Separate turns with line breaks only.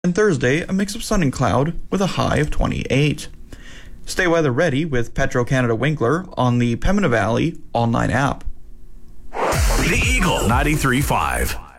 And Thursday, a mix of sun and cloud with a high of 28. Stay weather ready with Petro-Canada Winkler on the Pembina Valley All 9 app.
The Eagle 93.5.